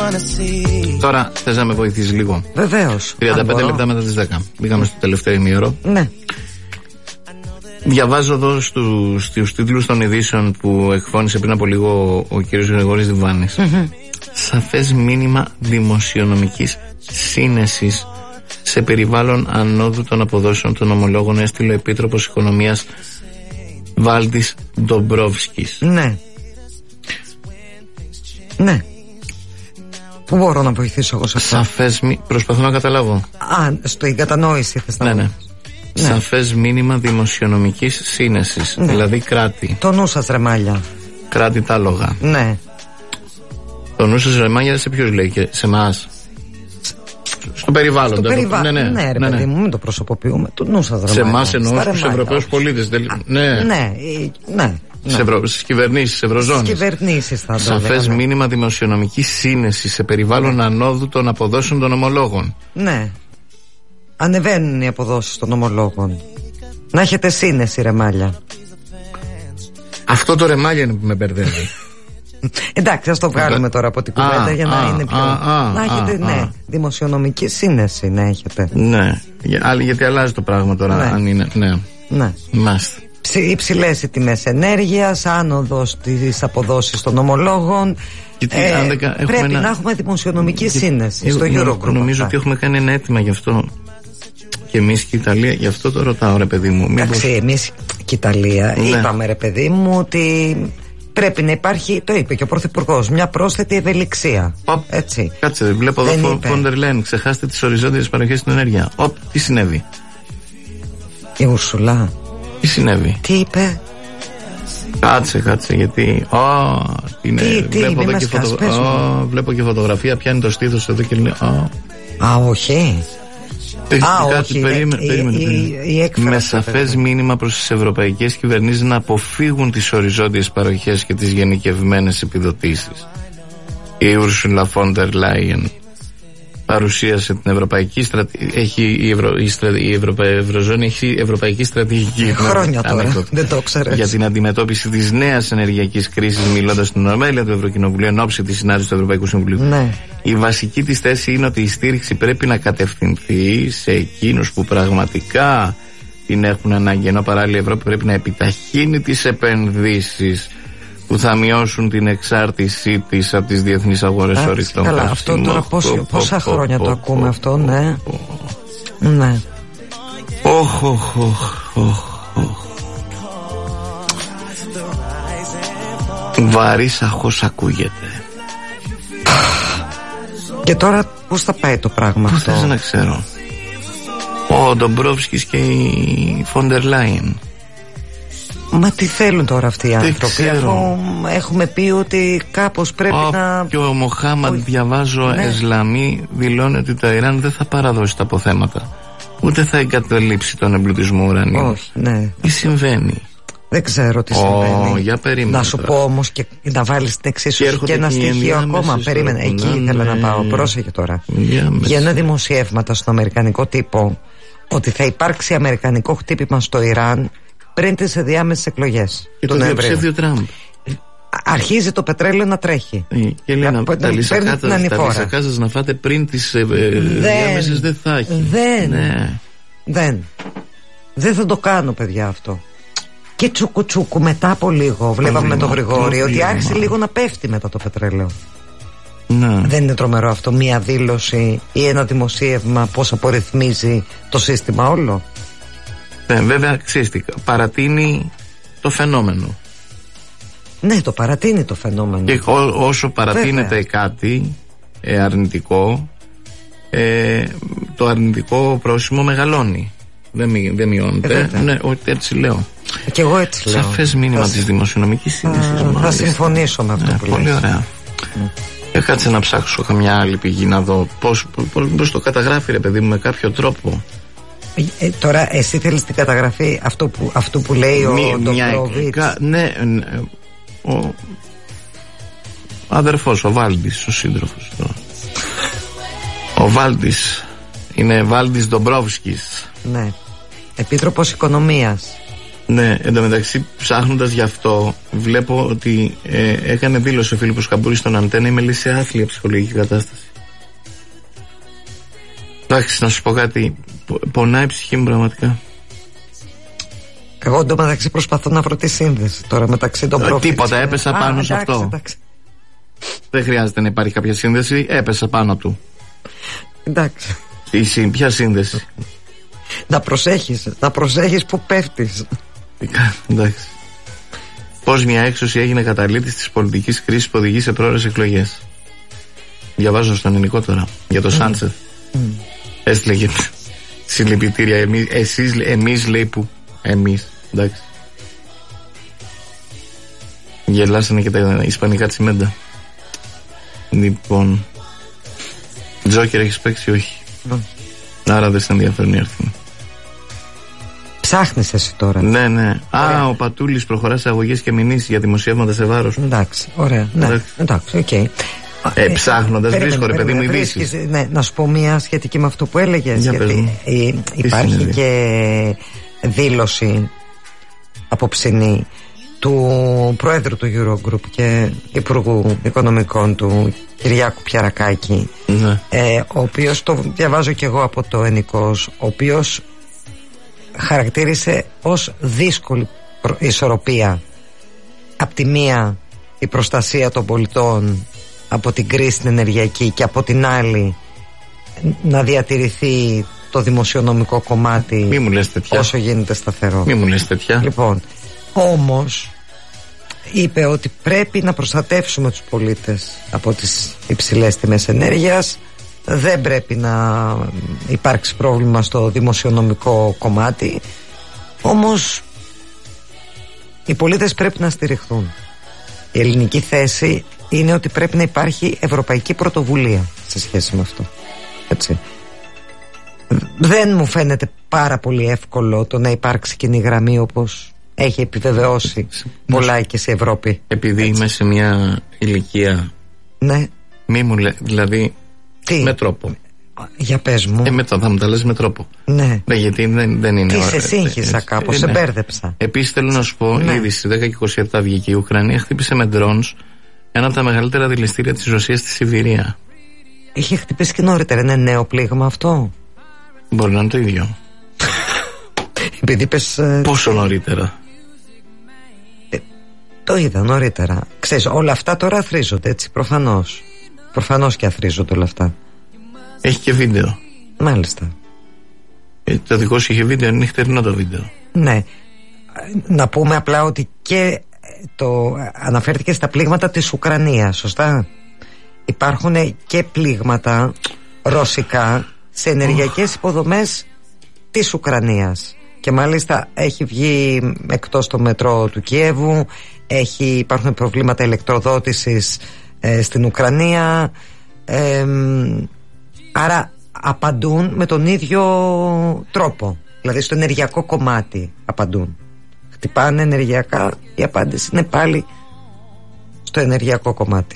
Τώρα θες να με βοηθήσεις λίγο? Βεβαίως. 35 λεπτά μετά τις 10. Μπήκαμε στο τελευταίο ημίωρο. Ναι. Διαβάζω εδώ στους τίτλους των ειδήσεων που εκφώνησε πριν από λίγο ο κύριος Γρηγόρης Διβάνης. Σαφές μήνυμα δημοσιονομικής σύνεσης σε περιβάλλον ανόδου των αποδόσεων των ομολόγων, έστειλε ο Επίτροπος Οικονομίας Βάλτης Ντομπρόφσκης. Ναι. Ναι. Πού μπορώ να βοηθήσω εγώ σε αυτό? Σαφές προσπαθώ να καταλάβω. Στο κατανόηση θες να... Ναι. Σαφές μήνυμα δημοσιονομικής σύνεσης. Ναι. Δηλαδή κράτη. Το νου σας, ρεμάλια. Κράτη τα άλογα. Ναι. Το νου σας, ρεμάλια, σε ποιους λέει? Και σε εμάς? Στο περιβάλλον. Ναι, ρε παιδί μου, μην το προσωποποιούμε. Το νου σας, ρεμάλια. Σε εμάς εννοώ στους Ευρωπαίους πολίτες. Ναι. Στις κυβερνήσεις, Ευρωζώνης. Στις κυβερνήσεις θα το Σαφές μήνυμα δημοσιονομικής σύνεσης σε περιβάλλον ανόδου των αποδόσεων των ομολόγων. Ναι. Ανεβαίνουν οι αποδόσεις των ομολόγων. Να έχετε σύνεση, ρεμάλια. Αυτό το ρεμάλια είναι που με μπερδεύει. Εντάξει, ας το βγάλουμε τώρα από την κουβέντα για να είναι πιο... Να έχετε, δημοσιονομική σύνεση να έχετε. Ναι, γιατί αλλάζει το πράγμα τώρα, αν είναι, ναι. Μάστε. Υψηλές οι τιμές ενέργειας, άνοδος της αποδόσης των ομολόγων. Πρέπει να έχουμε δημοσιονομική σύνεση στο Eurogroup. Νομίζω ότι έχουμε κάνει ένα αίτημα γι' αυτό. Και εμείς και η Ιταλία, γι' αυτό το ρωτάω, ρε παιδί μου. Εντάξει, εμείς και η Ιταλία είπαμε, ρε παιδί μου, ότι πρέπει να υπάρχει, το είπε και ο Πρωθυπουργός, μια πρόσθετη ευελιξία. Έτσι. Κάτσε, βλέπω εδώ Φόντερ Λέιν, ξεχάστε τις οριζόντιες παροχές στην ενέργεια. Τι συνέβη? Η Ουρσουλά. Τι συνέβη? Τι είπε? Κάτσε, γιατί. Βλέπω και φωτογραφία, πιάνει το στήθος εδώ και λέει. Όχι. Με σαφές μήνυμα προς τις ευρωπαϊκές κυβερνήσεις να αποφύγουν τις οριζόντιες παροχές και τις γενικευμένες επιδοτήσεις. Η Ursula von der Leyen παρουσίασε την ευρωπαϊκή η Ευρωζώνη έχει ευρωπαϊκή στρατηγική. Χρόνια τώρα, δεν το ξέρεις. Για την αντιμετώπιση της νέας ενεργειακής κρίσης, μιλώντας στην Ολομέλεια του Ευρωκοινοβουλίου εν ώψη της συνάντησης του Ευρωπαϊκού Συμβουλίου. Ναι. Η βασική της θέση είναι ότι η στήριξη πρέπει να κατευθυνθεί σε εκείνους που πραγματικά την έχουν ανάγκη, ενώ παράλληλα η Ευρώπη πρέπει να επιταχύνει τις επενδύσεις που θα μειώσουν την εξάρτησή της από τις διεθνείς αγορές ορυκτών. Καλά, αυτό τώρα πόσα χρόνια το ακούμε αυτό, ναι. Ναι. Βαρύς αχώς ακούγεται. Και τώρα πώς θα πάει το πράγμα αυτό? Πώς θες να ξέρω? Ο Ντομπρόφσκης και η Φόντερ Λάιεν. Μα τι θέλουν τώρα αυτοί οι άνθρωποι? Έχουμε πει ότι κάπως πρέπει να... Και ο Μοχάμαντ, διαβάζω, Εσλαμί, δηλώνει ότι το Ιράν δεν θα παραδώσει τα αποθέματα, ούτε θα εγκαταλείψει τον εμπλουτισμό ουρανίου. Όχι, ναι. Τι συμβαίνει? Δεν ξέρω τι συμβαίνει. Για περίμενε. Να σου πω όμως και να βάλεις την εξίσωση και ένα στοιχείο ακόμα. Περίμενε, εκεί ήθελα να πάω. Πρόσεχε τώρα. Βγαίνουν δημοσιεύματα στον αμερικανικό τύπο ότι θα υπάρξει αμερικανικό χτύπημα στο Ιράν πριν τις ενδιάμεσες εκλογές. Και το διαψεύδει Τραμπ. Αρχίζει το πετρέλαιο να τρέχει. Και λέει τα λυσακάζας να φάτε πριν τις διάμεσες δεν θα έχει. Δεν θα το κάνω, παιδιά, αυτό. Και τσουκουτσούκου μετά από λίγο βλέπαμε με τον Γρηγόρη ότι άρχισε λίγο να πέφτει μετά το πετρέλαιο. Δεν είναι τρομερό αυτό? Μία δήλωση ή ένα δημοσίευμα πώς απορριθμίζει το σύστημα όλο? Βέβαια, ξύστηκα. Παρατείνει το φαινόμενο. Ναι, το παρατείνει το φαινόμενο. Και όσο παρατείνεται κάτι αρνητικό, το αρνητικό πρόσημο μεγαλώνει. Δεν μειώνεται. Ναι, έτσι λέω. Και εγώ έτσι λέω. Σαφές μήνυμα της δημοσιονομικής σύνδεσης. Θα συμφωνήσω με αυτό που λες. Πολύ ωραία. Κάτσε να ψάξω καμιά άλλη πηγή να δω πώς το καταγράφει, ρε παιδί μου, με κάποιο τρόπο. Τώρα εσύ θέλεις την καταγραφή αυτού που λέει ο Ντομπρόβιτς? Ναι, ο αδερφός, ο Βάλτης, ο σύντροφος. Ο Βάλτης είναι Βάλτης Ντομπρόφσκης. Ναι, Επίτροπος Οικονομίας. Ναι, εντωμεταξύ ψάχνοντας γι' αυτό βλέπω ότι έκανε δήλωση ο Φίλιππος Καμπούρης στον Αντένα, είμαι λέει σε άθλια ψυχολογική κατάσταση. Εντάξει, να σου πω κάτι, πονάει η ψυχή μου πραγματικά. Εγώ εντωμεταξύ προσπαθώ να βρω τη σύνδεση τώρα μεταξύ των προφήτων. Τίποτα, έπεσα πάνω σε αυτό. Εντάξει. Δεν χρειάζεται να υπάρχει κάποια σύνδεση, έπεσα πάνω του. Εντάξει. Ποια σύνδεση? Να προσέχεις που πέφτεις. Εντάξει. Πώς μια έξωση έγινε καταλήτης της πολιτικής κρίσης που οδηγεί σε πρόορες εκλογές. Διαβάζω στον ελληνικό τώρα για το Σάντσεφ. Έστειλε συλληπιτήρια. Εμείς λέει που. Εμείς. Εντάξει. Γελάσανε και τα ισπανικά τσιμέντα. Λοιπόν, Τζόκερ έχεις παίξει? Όχι. Άρα δεν σε ενδιαφέρουν οι αριθμοί. Ψάχνεις εσύ τώρα. Ναι. Α, ο Πατούλης προχωρά σε αγωγές και μηνύσεις για δημοσιεύματα σε βάρος. Εντάξει, ωραία. Ναι, εντάξει, οκ. Ψάχνοντας βρίσκω ρε παιδί μου ειδήσεις. Ναι, να σου πω μία σχετική με αυτό που έλεγες. Γιατί υπάρχει και δήλωση απόψινή του Προέδρου του Eurogroup και Υπουργού Οικονομικών του Κυριάκου Πιαρακάκη, ο οποίος, το διαβάζω και εγώ από το Ενικός, ο οποίος χαρακτήρισε ως δύσκολη ισορροπία απ' τη μία η προστασία των πολιτών από την κρίση την ενεργειακή και από την άλλη να διατηρηθεί το δημοσιονομικό κομμάτι. Μη μου λες τέτοια. Όσο γίνεται σταθερό. Μη μου λες τέτοια. Λοιπόν, όμως είπε ότι πρέπει να προστατεύσουμε τους πολίτες από τις υψηλές τιμές ενέργειας. Δεν πρέπει να υπάρξει πρόβλημα στο δημοσιονομικό κομμάτι. Όμως οι πολίτες πρέπει να στηριχθούν. Η ελληνική θέση είναι ότι πρέπει να υπάρχει ευρωπαϊκή πρωτοβουλία σε σχέση με αυτό. Έτσι. Δεν μου φαίνεται πάρα πολύ εύκολο το να υπάρξει κοινή γραμμή όπως έχει επιβεβαιώσει πολλά και σε Ευρώπη. Επειδή είμαι σε μια ηλικία. Ναι. Μη μου λέει, δηλαδή. Τι? Με τρόπο. Για πες μου. Μετά θα μου τα λες με τρόπο. Ναι. Γιατί δεν είναι. Τι σε σύγχυσα κάπως, σε μπέρδεψα. Επίσης θέλω να σου πω, ήδη στις 10:27 βγήκε η Ουκρανία, χτύπησε με drones ένα από τα μεγαλύτερα δηληστήρια της Ρωσίας στη Σιβηρία. Είχε χτυπήσει και νωρίτερα, είναι νέο πλήγμα αυτό? Μπορεί να είναι το ίδιο. Επειδή πες. Πόσο νωρίτερα? Το είδα νωρίτερα. Ξέρεις, όλα αυτά τώρα αθροίζονται, έτσι, προφανώς. Προφανώς και αθροίζονται όλα αυτά. Έχει και βίντεο. Μάλιστα. Το δικό σου είχε βίντεο, είναι νυχτερινό το βίντεο. Ναι. Να πούμε απλά ότι και αναφέρθηκε στα πλήγματα της Ουκρανίας, σωστά? Υπάρχουν και πλήγματα ρωσικά σε ενεργειακές υποδομές της Ουκρανίας. Και μάλιστα έχει βγει εκτός το μετρό του Κιέβου, υπάρχουν προβλήματα ηλεκτροδότησης στην Ουκρανία, άρα απαντούν με τον ίδιο τρόπο. Δηλαδή στο ενεργειακό κομμάτι απαντούν. Χτυπάνε ενεργειακά, η απάντηση είναι πάλι στο ενεργειακό κομμάτι.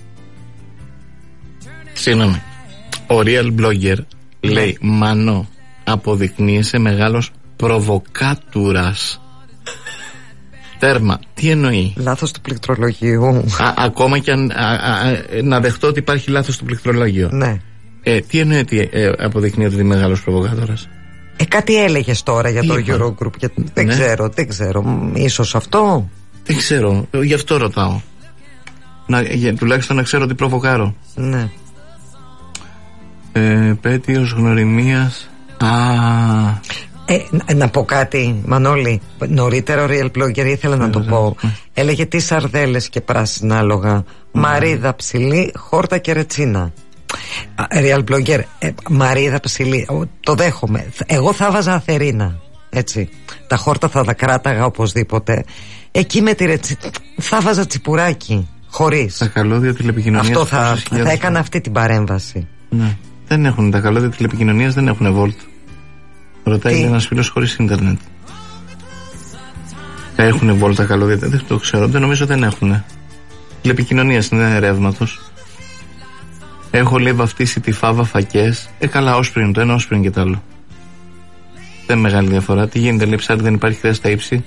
Συγγνώμη. Ο Real Blogger λέει Μανώ, αποδεικνύεσαι μεγάλος προβοκάτουρας. Τέρμα. Τι εννοεί? Λάθος του πληκτρολογίου. Ακόμα και αν να δεχτώ ότι υπάρχει λάθος του πληκτρολόγιο. Ναι. Τι εννοεί ότι αποδεικνύεται ότι είναι μεγάλος προβοκάτουρας? Κάτι έλεγες τώρα για το Eurogroup. Δεν ξέρω. Ίσως αυτό. Δεν ξέρω. Γι' αυτό ρωτάω. Τουλάχιστον να ξέρω τι προβοκάρω. Ναι. Πέτειος γνωριμίας. Να πω κάτι, Μανώλη. Νωρίτερα ο Real Blogger ήθελα να το πω. Έλεγε τι σαρδέλες και πράσινα άλογα, μαρίδα ψηλή, χόρτα και ρετσίνα. Real Blogger, μαρίδα ψηλή, το δέχομαι. Εγώ θα βάζα αθερίνα. Έτσι. Τα χόρτα θα τα κράταγα οπωσδήποτε. Εκεί με τη ρετσίνα θα βάζα τσιπουράκι. Χωρίς. Τα καλώδια τηλεπικοινωνίας. Αυτό θα έκανα αυτή την παρέμβαση. Ναι. Δεν έχουν τα καλώδια τηλεπικοινωνίας, δεν έχουν Volt. Ρωτάει ένας φίλος χωρίς ίντερνετ. Έχουν Volt τα καλώδια? Δεν το ξέρω, δεν νομίζω δεν έχουν. Τηλεπικοινωνίας είναι ρεύματος. Έχω λέει βαφτίσει τη φάβα φακές. Καλά, όσπριν το ένα, όσπριν και το άλλο. Δεν είναι μεγάλη διαφορά. Τι γίνεται, λέει ψάρι, δεν υπάρχει κρέας στα ύψη.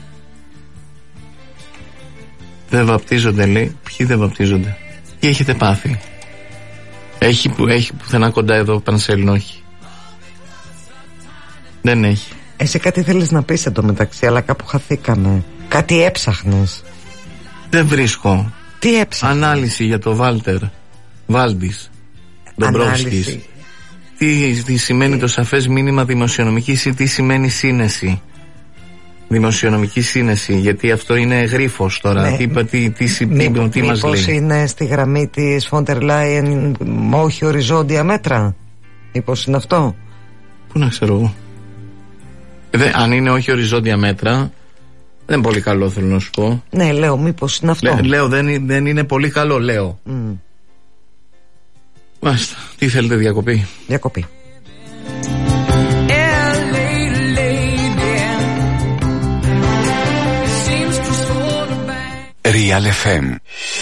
Δεν βαπτίζονται, λέει. Ποιοι δεν βαπτίζονται? Τι έχετε πάθει? Έχει πουθενά κοντά εδώ Πανσέλινο? Όχι. Δεν έχει. Εσύ κάτι θέλεις να πεις εντωμεταξύ, αλλά κάπου χαθήκαμε. Κάτι έψαχνες. Δεν βρίσκω. Τι έψαχνες? Ανάλυση για το Βάλντις Ντομπρόφσκης. Τι σημαίνει το σαφές μήνυμα δημοσιονομικής ή τι σημαίνει σύνεση? Δημοσιονομική σύνεση, γιατί αυτό είναι γρίφος τώρα. Ναι. Τι μας λέει? Μήπως είναι στη γραμμή της Φόντερ Λάιεν όχι οριζόντια μέτρα? Μήπως είναι αυτό? Πού να ξέρω εγώ. Αν είναι όχι οριζόντια μέτρα, δεν είναι πολύ καλό, θέλω να σου πω. Ναι, λέω, μήπως είναι αυτό. Λέω, δεν είναι πολύ καλό, λέω. Μάλιστα. Τι θέλετε, διακοπή? Διακοπή. Real FM.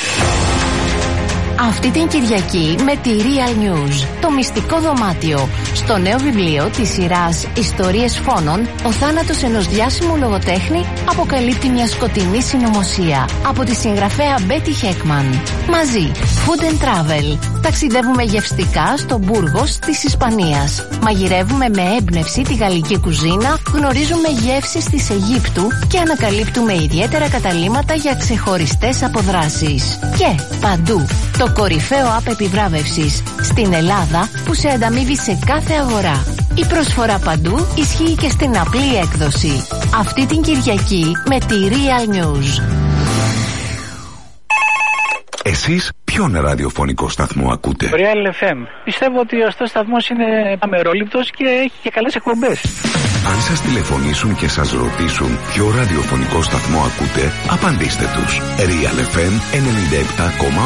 Αυτή την Κυριακή με τη Real News, το μυστικό δωμάτιο. Στο νέο βιβλίο της σειράς Ιστορίες Φόνων, ο θάνατος ενός διάσημου λογοτέχνη αποκαλύπτει μια σκοτεινή συνωμοσία. Από τη συγγραφέα Betty Heckman. Μαζί, Food and Travel. Ταξιδεύουμε γευστικά στο Μπούργος της Ισπανίας. Μαγειρεύουμε με έμπνευση τη γαλλική κουζίνα, γνωρίζουμε γεύσεις της Αιγύπτου και ανακαλύπτουμε ιδιαίτερα καταλύματα για ξεχωριστές αποδράσεις. Και παντού, το κορυφαίο app επιβράβευσης στην Ελλάδα που σε ανταμείβει σε κάθε αγορά. Η προσφορά παντού ισχύει και στην απλή έκδοση. Αυτή την Κυριακή με τη Real News. Εσείς ποιον ραδιοφωνικό σταθμό ακούτε? Real FM. Πιστεύω ότι ο σταθμός είναι αμερόληπτος και έχει και καλές εκπομπές. Αν σας τηλεφωνήσουν και σας ρωτήσουν ποιο ραδιοφωνικό σταθμό ακούτε, απαντήστε τους. Real FM 97,8.